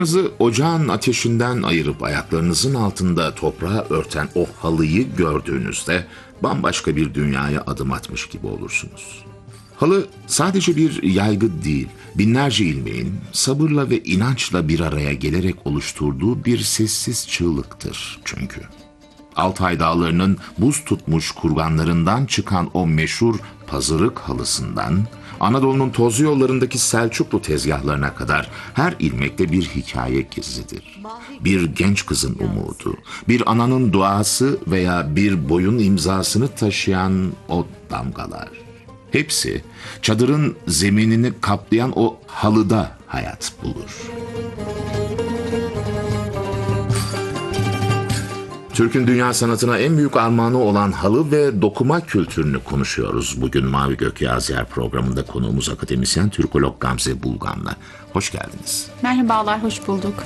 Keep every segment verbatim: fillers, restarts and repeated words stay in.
Ayaklarınızı ocağın ateşinden ayırıp ayaklarınızın altında toprağa örten o halıyı gördüğünüzde bambaşka bir dünyaya adım atmış gibi olursunuz. Halı sadece bir yaygı değil, binlerce ilmeğin sabırla ve inançla bir araya gelerek oluşturduğu bir sessiz çığlıktır çünkü. Altay Dağları'nın buz tutmuş kurganlarından çıkan o meşhur pazırık halısından, Anadolu'nun tozlu yollarındaki Selçuklu tezgahlarına kadar her ilmekte bir hikaye gizlidir. Bir genç kızın umudu, bir ananın duası veya bir boyun imzasını taşıyan o damgalar. Hepsi çadırın zeminini kaplayan o halıda hayat bulur. Türk'ün dünya sanatına en büyük armağanı olan halı ve dokuma kültürünü konuşuyoruz. Bugün Mavi Gök Yaziyer programında konuğumuz akademisyen Türkolog Gamze Bulgan'la. Hoş geldiniz. Merhabalar, hoş bulduk.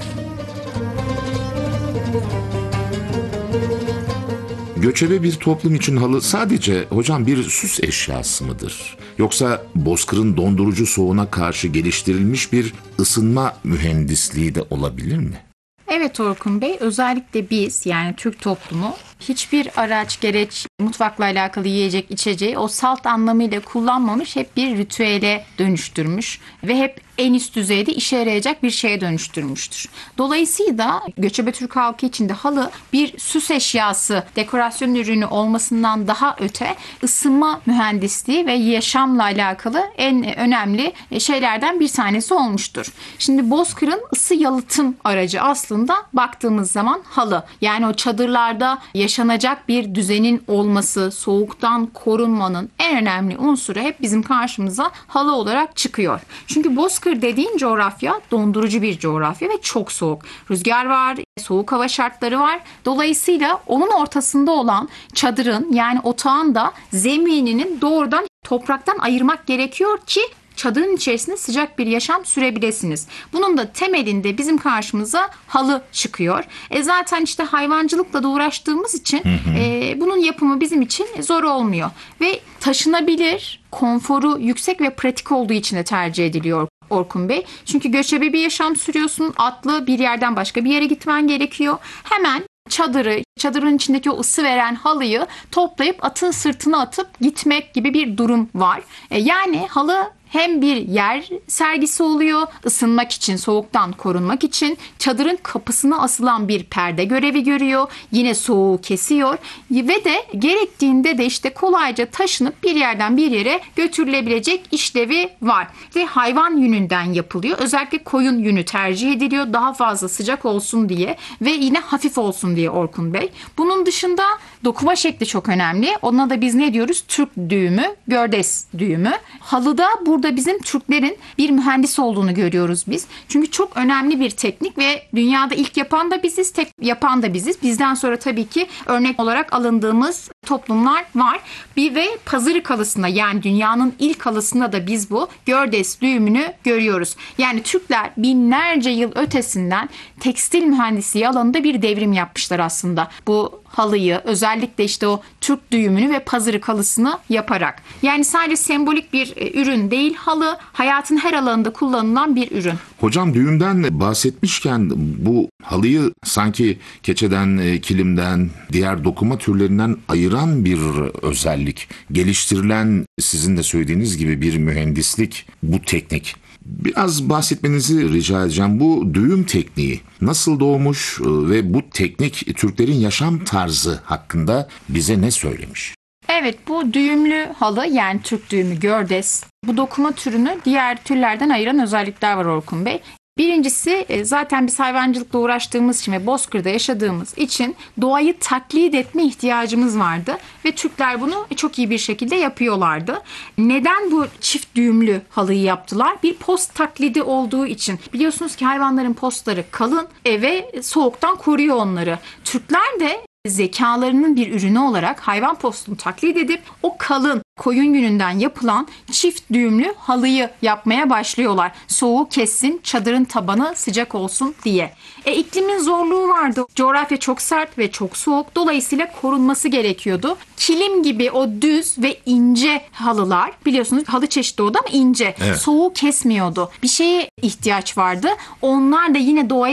Göçebe bir toplum için halı sadece hocam bir süs eşyası mıdır? Yoksa bozkırın dondurucu soğuğuna karşı geliştirilmiş bir ısınma mühendisliği de olabilir mi? Evet Orkun Bey, özellikle biz yani Türk toplumu hiçbir araç, gereç, mutfakla alakalı yiyecek, içeceği o salt anlamıyla kullanmamış, hep bir ritüele dönüştürmüş ve hep en üst düzeyde işe yarayacak bir şeye dönüştürmüştür. Dolayısıyla göçebe Türk halkı için de halı bir süs eşyası, dekorasyon ürünü olmasından daha öte ısınma mühendisliği ve yaşamla alakalı en önemli şeylerden bir tanesi olmuştur. Şimdi bozkırın ısı yalıtım aracı aslında baktığımız zaman halı. Yani o çadırlarda yaşanacak bir düzenin olması, soğuktan korunmanın en önemli unsuru hep bizim karşımıza halı olarak çıkıyor. Çünkü bozkır dediğin coğrafya dondurucu bir coğrafya ve çok soğuk. Rüzgar var, soğuk hava şartları var. Dolayısıyla onun ortasında olan çadırın yani otağın da zemininin doğrudan topraktan ayırmak gerekiyor ki çadırın içerisinde sıcak bir yaşam sürebilirsiniz. Bunun da temelinde bizim karşımıza halı çıkıyor. E zaten işte hayvancılıkla da uğraştığımız için hı hı. E, bunun yapımı bizim için zor olmuyor. Ve taşınabilir, konforu yüksek ve pratik olduğu için de tercih ediliyor Orkun Bey. Çünkü göçebe bir yaşam sürüyorsun. Atlı bir yerden başka bir yere gitmen gerekiyor. Hemen çadırı, çadırın içindeki o ısı veren halıyı toplayıp atın sırtına atıp gitmek gibi bir durum var. E yani halı hem bir yer sergisi oluyor, ısınmak için, soğuktan korunmak için. Çadırın kapısına asılan bir perde görevi görüyor. Yine soğuğu kesiyor ve de gerektiğinde de işte kolayca taşınıp bir yerden bir yere götürülebilecek işlevi var. Ve hayvan yününden yapılıyor. Özellikle koyun yünü tercih ediliyor. Daha fazla sıcak olsun diye ve yine hafif olsun diye Orkun Bey. Bunun dışında dokuma şekli çok önemli. Ona da biz ne diyoruz? Türk düğümü, gördes düğümü. Halıda burada bizim Türklerin bir mühendis olduğunu görüyoruz biz. Çünkü çok önemli bir teknik ve dünyada ilk yapan da biziz, tek yapan da biziz. Bizden sonra tabii ki örnek olarak alındığımız toplumlar var. Bir ve pazırık halısında yani dünyanın ilk halısında da biz bu gördes düğümünü görüyoruz. Yani Türkler binlerce yıl ötesinden tekstil mühendisliği alanında bir devrim yapmışlar aslında. Bu halıyı özellikle işte o Türk düğümünü ve pazırık halısını yaparak. Yani sadece sembolik bir ürün değil, halı hayatın her alanında kullanılan bir ürün. Hocam düğümden bahsetmişken bu halıyı sanki keçeden, kilimden, diğer dokuma türlerinden ayıran bir özellik, geliştirilen sizin de söylediğiniz gibi bir mühendislik bu teknik. Biraz bahsetmenizi rica edeceğim. Bu düğüm tekniği nasıl doğmuş ve bu teknik Türklerin yaşam tarzı hakkında bize ne söylemiş? Evet, bu düğümlü halı yani Türk düğümü, gördes, bu dokuma türünü diğer türlerden ayıran özellikler var Orkun Bey. Birincisi zaten biz hayvancılıkla uğraştığımız için ve bozkırda yaşadığımız için doğayı taklit etme ihtiyacımız vardı. Ve Türkler bunu çok iyi bir şekilde yapıyorlardı. Neden bu çift düğümlü halıyı yaptılar? Bir post taklidi olduğu için. Biliyorsunuz ki hayvanların postları kalın ve soğuktan koruyor onları. Türkler de zekalarının bir ürünü olarak hayvan postunu taklit edip o kalın koyun yününden yapılan çift düğümlü halıyı yapmaya başlıyorlar. Soğuğu kessin, çadırın tabanı sıcak olsun diye. E iklimin zorluğu vardı. Coğrafya çok sert ve çok soğuk. Dolayısıyla korunması gerekiyordu. Kilim gibi o düz ve ince halılar, biliyorsunuz halı çeşidi oldu ama ince. Evet. Soğuğu kesmiyordu. Bir şeye ihtiyaç vardı. Onlar da yine doğaya